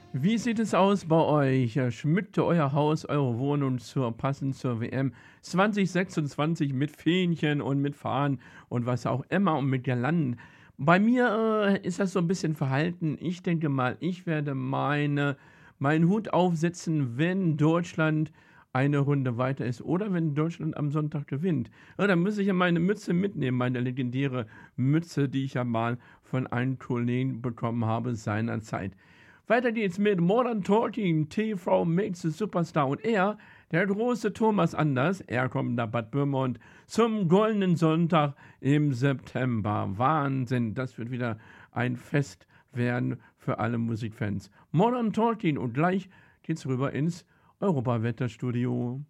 Wie sieht es aus bei euch? Schmückt ihr euer Haus, eure Wohnung passend zur WM 2026 mit Fähnchen und mit Fahnen und was auch immer und mit Girlanden? Bei mir ist das so ein bisschen verhalten. Ich denke mal, ich werde meinen Hut aufsetzen, wenn Deutschland eine Runde weiter ist oder wenn Deutschland am Sonntag gewinnt. Ja, dann muss ich ja meine Mütze mitnehmen, meine legendäre Mütze, die ich ja mal von einem Kollegen bekommen habe seinerzeit. Weiter geht's mit Modern Talking, TV makes a Superstar. Und er, der große Thomas Anders, er kommt nach Bad Pyrmont zum Goldenen Sonntag im September. Wahnsinn, das wird wieder ein Fest werden für alle Musikfans. Modern Talking und gleich geht's rüber ins Europawetterstudio.